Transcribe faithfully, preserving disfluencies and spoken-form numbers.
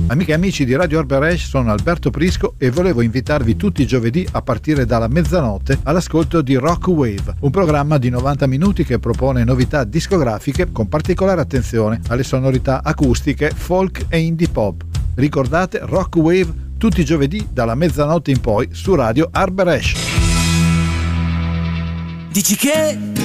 Amiche e amici di Radio Arberash, sono Alberto Prisco e volevo invitarvi tutti i giovedì a partire dalla mezzanotte all'ascolto di Rock Wave, un programma di novanta minuti che propone novità discografiche con particolare attenzione alle sonorità acustiche, folk e indie pop. Ricordate Rock Wave tutti i giovedì dalla mezzanotte in poi su Radio Arberash. Dici che